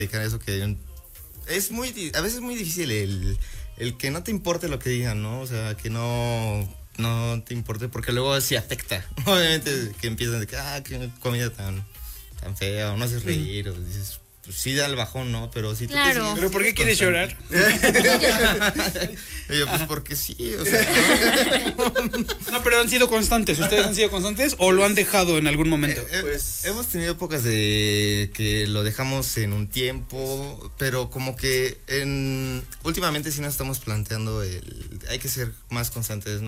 eso que a veces es muy difícil el que no te importe lo que digan, ¿no? O sea, que no te importe porque luego sí afecta. Obviamente que empiezan de que, qué comida tan fea, o no haces reír, o dices, pues sí da el bajón, ¿no? Pero si claro. tú te ¿Pero por qué quieres llorar? Yo, pues porque sí, o sea. No, pero han sido constantes. ¿Ustedes han sido constantes o lo han dejado en algún momento? Pues hemos tenido épocas de que lo dejamos en un tiempo, pero como que últimamente sí nos estamos planteando hay que ser más constantes.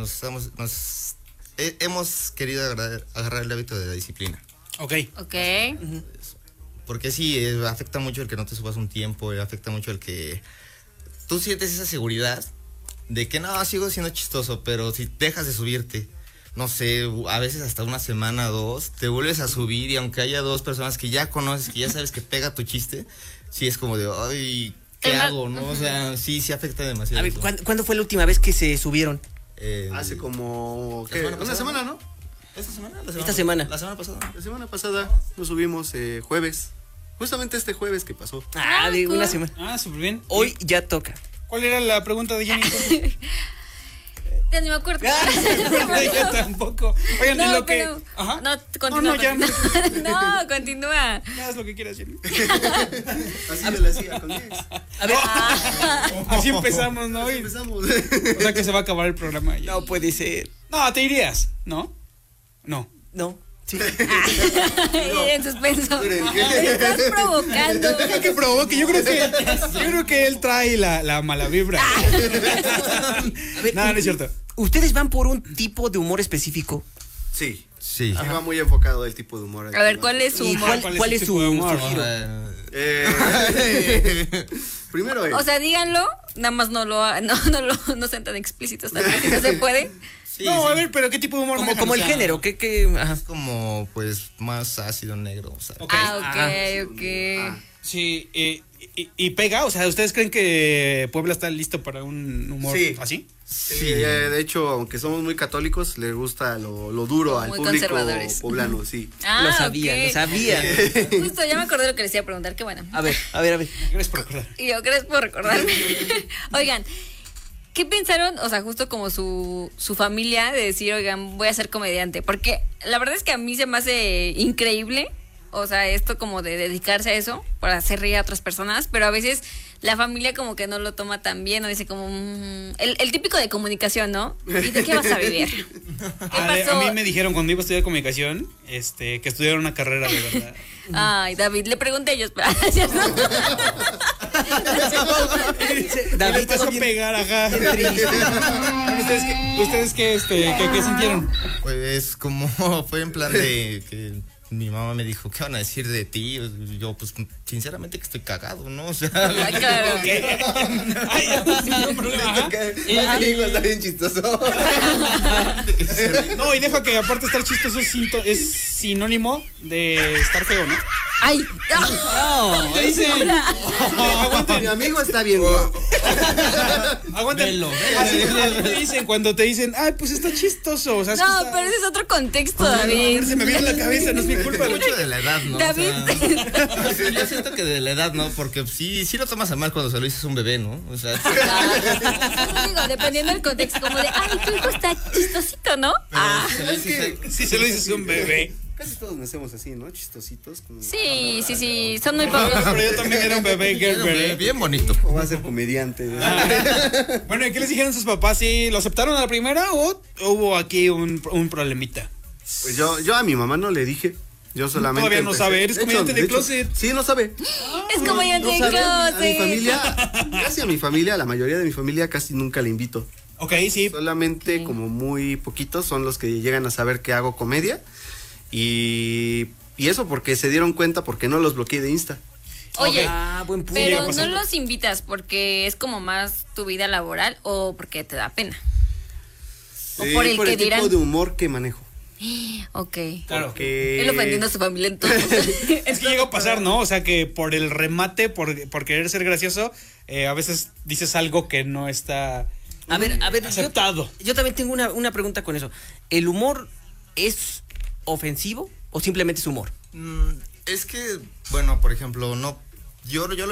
Hemos querido agarrar el hábito de la disciplina. Ok. Porque sí, afecta mucho el que no te subas un tiempo, afecta mucho el que tú sientes esa seguridad de que no, sigo siendo chistoso, pero si dejas de subirte, no sé, a veces hasta una semana o 2, te vuelves a subir y aunque haya 2 personas que ya conoces, que ya sabes que pega tu chiste, sí es como de, ay, ¿qué hago? ¿No? O sea, sí afecta demasiado. A ver, ¿cuándo fue la última vez que se subieron? Hace como una semana, ¿no? ¿Esta semana? Esta semana. La semana pasada. La semana pasada nos subimos jueves. Justamente este jueves que pasó. De cool. una semana. Súper bien. Hoy ya toca. ¿Cuál era la pregunta de Jenny? Ya ni me acuerdo. Yo tampoco. Oigan, No, en lo que... pero... Ajá. No, continúa. ya. No, continúa. Haz lo que quieras, Jenny. Así me la hacía con Diez. A ver. Así empezamos, ¿no? Así empezamos. O sea que se va a acabar el programa ya. No puede ser. No, te irías, ¿no? No. No. Sí. En suspenso. Me estás provocando. Deja que provoque. Yo creo que él trae la mala vibra. A ver, No, no es cierto. ¿Ustedes van por un tipo de humor específico? Sí. Sí. Va muy enfocado el tipo de humor. A ver, ¿cuál es su ¿Y humor? cuál es tipo de su humor? giro? Primero O sea, díganlo, nada más no sean tan explícitos también, si no se puede. Sí, No, sí. a ver, pero ¿qué tipo de humor manejan? Como el O sea, género, ¿qué? Ajá. Es como, pues, más ácido negro, o sea. Ok. Ok. Sí, y pega, o sea, ¿ustedes creen que Puebla está listo para un humor Sí. así? Sí, de hecho, aunque somos muy católicos, le gusta lo duro al Muy público conservadores. poblano, sí. Ah, Lo sabía. Justo, ya me acordé de lo que les iba a preguntar, qué bueno. A ver. Gracias por recordar. Y yo, gracias por recordarme. Oigan, ¿qué pensaron? O sea, justo como su familia de decir, oigan, voy a ser comediante. Porque la verdad es que a mí se me hace increíble, o sea, esto como de dedicarse a eso, para hacer reír a otras personas, pero a veces la familia como que no lo toma tan bien, o dice como, el típico de comunicación, ¿no? ¿Y de qué vas a vivir? ¿Qué pasó? A mí me dijeron cuando iba a estudiar comunicación, que estudiara una carrera de verdad. Ay, David, le pregunté a ellos, pero David empezó a pegar, ajá. ¿Ustedes qué sintieron? Pues como fue en plan de que mi mamá me dijo, ¿qué van a decir de ti? Yo, pues, sinceramente que estoy cagado, ¿no? O sea, Ay, claro. Ay, no problema. Ajá. Está bien chistoso. No, y deja que aparte estar chistoso es sinónimo de estar feo, ¿no? Ay, No, dicen. Mi amigo está bien guapo. Aguanten. Cuando te dicen, ay, pues está chistoso. O sea, no, pero ese es otro contexto, David. se me viene a la cabeza, no es mi culpa. mucho de la edad, ¿no? David. O sea, yo siento que de la edad, ¿no? Porque sí lo tomas a mal cuando se lo dices a un bebé, ¿no? O sea, Digo, dependiendo del contexto, como de, ay, tu hijo está chistosito, ¿no? se lo dices Si se lo dices a un bebé. Casi todos nacemos así, ¿no? Chistositos. Como... Sí, son muy pocos. Pero yo también era un bebé Gerber. bien bonito. O va a ser comediante. Bueno, ¿y qué les dijeron sus papás? ¿Sí lo aceptaron a la primera o hubo aquí un problemita? Pues yo a mi mamá no le dije. Yo solamente. Todavía no sabe, eres comediante de closet. Sí, no sabe. Es como yo te sabe. A mi closet. familia, casi a mi familia, la mayoría de mi familia casi nunca le invito. Ok, sí. Solamente como muy poquitos son los que llegan a saber que hago comedia. Y eso porque se dieron cuenta porque no los bloqueé de Insta. Oye, Buen punto. pero no los invitas porque es como más tu vida laboral o porque te da pena. O por el que dirán. tipo de humor que manejo. Ok. Claro. Porque... Él ofendiendo a su familia entonces. Es que llega a pasar, ¿no? O sea, que por el remate, por querer ser gracioso, a veces dices algo que no está A ver, aceptado. Yo también tengo una pregunta con eso. ¿El humor es ofensivo o simplemente es humor? Es que, bueno, por ejemplo, no yo lo